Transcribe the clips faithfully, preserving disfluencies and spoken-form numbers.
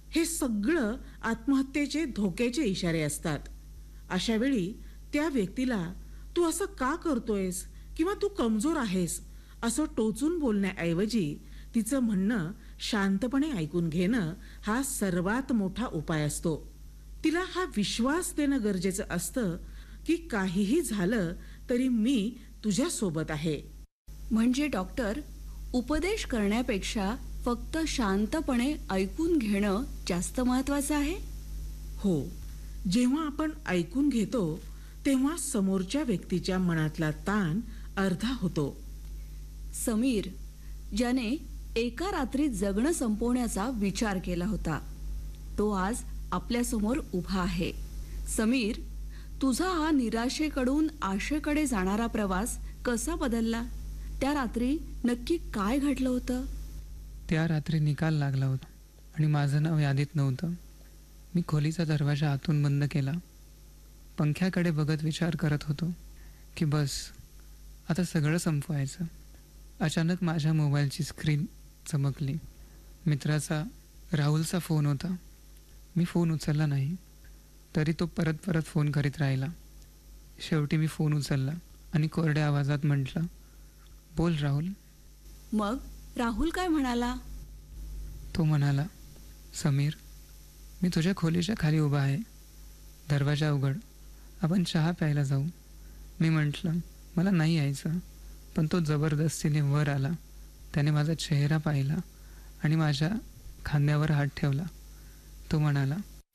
हे सगळं आत्महत्येचे धोक्याचे इशारे असतात. अशा वेळी त्या व्यक्तीला तू असं का करतोयस किंवा तू कमजोर आहेस असं टोचून बोलण्याऐवजी तिचं म्हणणं शांतपणे ऐकून घेणं हा सर्वात मोठा उपाय असतो. तिला हा विश्वास देणं गरजेचं असतं की काहीही झालं तरी मी तुझ्या सोबत आहे. म्हणजे डॉक्टर, उपदेश करण्यापेक्षा फक्त शांतपणे ऐकून घेणं जास्त महत्वाचं आहे. हो, जेव्हा आपण ऐकून घेतो तेव्हा समोरच्या व्यक्तीच्या मनातला ताण अर्धा होतो. समीर, ज्याने एका रात्रीत जगणं संपवण्याचा विचार केला होता, तो आज आपल्या समोर उभा आहे. समीर, तुझा हा निराशेकडून आशेकडे जाणारा प्रवास कसा बदलला? त्या रात्री नक्की काय घडलं होतं? त्या रात्री निकाल लागला होता आणि माझं नाव यादीत नव्हतं. मी खोलीचा दरवाजा आतून बंद केला. पंख्याकडे बघत विचार करत होतो की बस आता सगळं संपवायचं. अचानक माझ्या मोबाईलची स्क्रीन चमकली. मित्राचा राहुलचा फोन होता. मी फोन उचलला नाही, तरी तो परत परत फोन करीत राहिला. शेवटी मी फोन उचलला आणि कोरड्या आवाजात म्हटलं, बोल राहुल. मग राहुल काय म्हणाला? तो म्हणाला, समीर, मी तुझ्या खोलीच्या खाली उभा आहे. दरवाजा उघड, आपण चहा प्यायला जाऊ. मी म्हटलं, मला नाही यायचं, पण तो जबरदस्तीने वर आला. त्याने माझा चेहरा पाहिला आणि माझ्या खांद्यावर हात ठेवला. तो म्हणाला,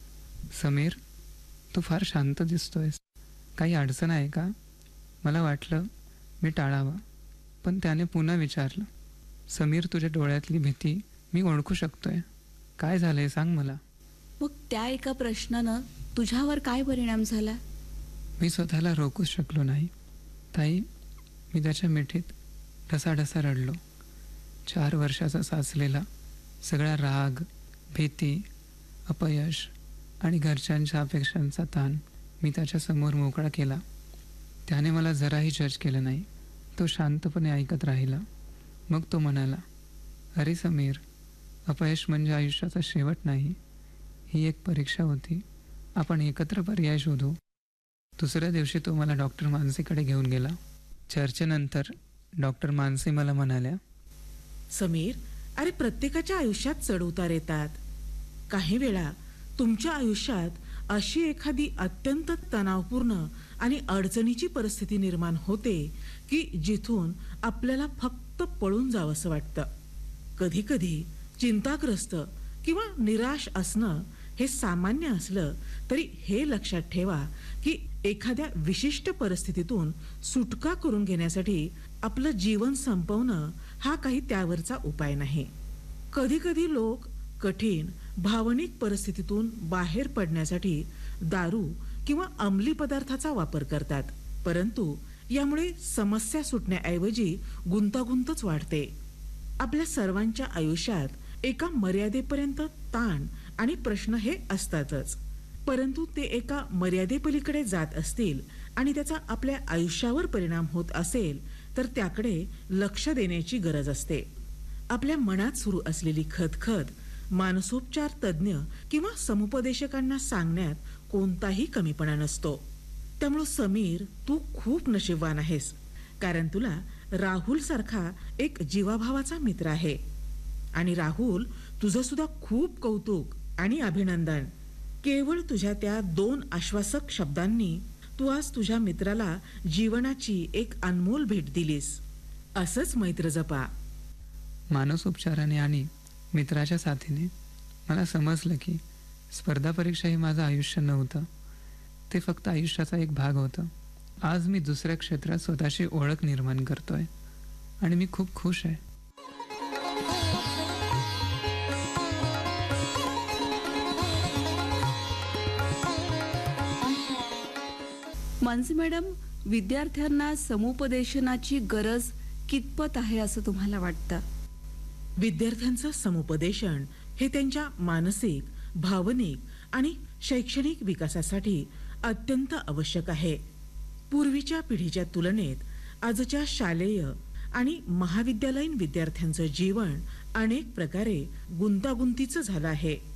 समीर, तू फार शांत दिसतोयस. काही अडचण आहे का? मला वाटलं मी टाळावं, पण त्याने पुन्हा विचारलं, समीर, तुझ्या डोळ्यातली भीती मी ओळखू शकतोय. काय झालंय सांग मला. मग त्या एका प्रश्नानं तुझ्यावर काय परिणाम झाला? मी स्वतःला रोखूच शकलो नाही. ताई, मी त्याच्या मिठीत ढसाढसा रडलो. चार वर्षाचा साचलेला सगळा राग, भीती, अपयश आणि घरच्यांच्या अपेक्षांचा ताण मी त्याच्यासमोर मोकळा केला. त्याने मला जराही जज केलं नाही. तो शांतपणे ऐकत राहिला. मग तो म्हणाला, अरे समीर, अपयश म्हणजे आयुष्याचा शेवट नाही. ही एक परीक्षा होती. आपण एकत्र पर्याय शोधू. दुसऱ्या दिवशी तो मला डॉक्टर मानसीकडे घेऊन गेला. चर्चेनंतर डॉक्टर मानसी मला म्हणाल्या, समीर, अरे प्रत्येकाच्या आयुष्यात चढउतार येतात. काही वेळा तुमच्या आयुष्यात अशी एखादी अत्यंत तणावपूर्ण आणि अडचणीची परिस्थिती निर्माण होते की जिथून आपल्याला फक्त पळून जावंसं वाटतं. कधी कधी चिंताग्रस्त किंवा निराश असणं हे सामान्य असलं तरी हे लक्षात ठेवा की एखाद्या विशिष्ट परिस्थितीतून सुटका करून घेण्यासाठी आपलं जीवन संपवणं हा काही त्यावरचा उपाय नाही. कधी कधी लोक कठीण भावनिक परिस्थितीतून बाहेर पडण्यासाठी दारू किंवा अंमली पदार्थाचा वापर करतात, परंतु यामुळे समस्या सुटण्याऐवजी गुंतागुंतच वाढते. आपल्या सर्वांच्या आयुष्यात एका मर्यादेपर्यंत ताण आणि प्रश्न हे असतातच, परंतु ते एका मर्यादेपलीकडे जात असतील आणि त्याचा आपल्या आयुष्यावर परिणाम होत असेल तर त्याकडे लक्ष देण्याची गरज असते. आपल्या मनात सुरू असलेली खदखद मानसोपचार तज्ज्ञ किंवा समुपदेशकांना सांगण्यात कोणताही कमीपणा नसतो. त्यामुळे समीर, तू खूप नशीबवान आहेस, कारण तुला राहुल सारखा एक जीवाभावाचा मित्र आहे. आणि राहुल, तुझं सुद्धा खूप कौतुक आणि अभिनंदन. केवळ तुझ्या त्या दोन आश्वासक शब्दांनी तू आज तुझ्या मित्राला जीवनाची एक अनमोल भेट दिलीस. असंच मैत्र जपा. मानसोपचाराने आणि मित्राच्या साथीने मला समजलं की स्पर्धा परीक्षा हे माझं आयुष्य नव्हतं. ते फक्त आयुष्याचा एक भाग होतं. आज मी दुसऱ्या क्षेत्रात स्वतःची ओळख निर्माण करतोय आणि मी खूप खुश आहे. मानसी मॅडम, विद्यार्थ्यांना समुपदेशनाची गरज कितपत आहे असं तुम्हाला वाटतं? विद्यार्थ्यांचं समुपदेशन हे त्यांच्या मानसिक, भावनिक आणि शैक्षणिक विकासासाठी अत्यंत आवश्यक आहे. पूर्वीच्या पिढीच्या तुलनेत आजच्या शालेय आणि महाविद्यालयीन विद्यार्थ्यांचं जीवन अनेक प्रकारे गुंतागुंतीचं झालं आहे.